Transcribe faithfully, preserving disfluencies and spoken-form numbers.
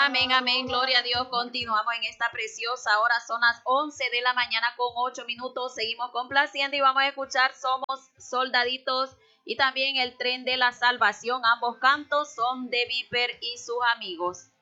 Amén, amén, gloria a Dios. Continuamos en esta preciosa hora, son las once de la mañana con ocho minutos. Seguimos complaciendo y vamos a escuchar Somos Soldaditos y también El Tren de la Salvación. Ambos cantos son de Viper y sus amigos.